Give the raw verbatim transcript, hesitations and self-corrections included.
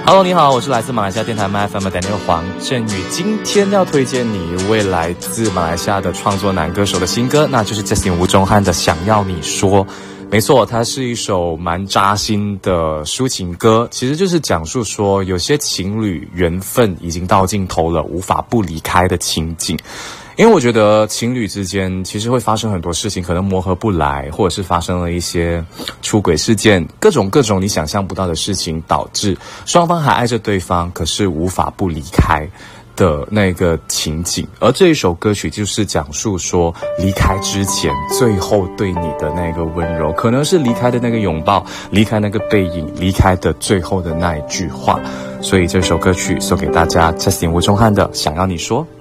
Hello， 你好，我是来自马来西亚电台 M F M 的 Daniel 黄振宇。今天要推荐你一位来自马来西亚的创作男歌手的新歌，那就是 Justin 吴宗翰的《想要你说》。没错，它是一首蛮扎心的抒情歌，其实就是讲述说有些情侣缘分已经到尽头了，无法不离开的情景。因为我觉得情侣之间其实会发生很多事情，可能磨合不来，或者是发生了一些出轨事件，各种各种你想象不到的事情，导致双方还爱着对方，可是无法不离开的那个情景。而这一首歌曲就是讲述说离开之前最后对你的那个温柔，可能是离开的那个拥抱，离开那个背影，离开的最后的那一句话。所以这首歌曲送给大家， Justin 吴宗翰的《想要你说》。